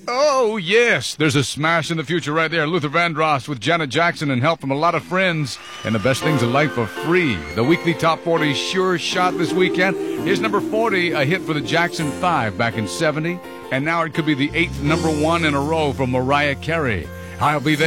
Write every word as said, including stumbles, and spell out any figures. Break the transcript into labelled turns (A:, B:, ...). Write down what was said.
A: Oh, yes. There's a smash in the future right there. Luther Vandross with Janet Jackson and help from a lot of friends. And the best things in life are free. The weekly Top forty sure shot this weekend. Here's number forty, a hit for the Jackson five back in seventy. And now it could be the eighth number one in a row from Mariah Carey. I'll be there.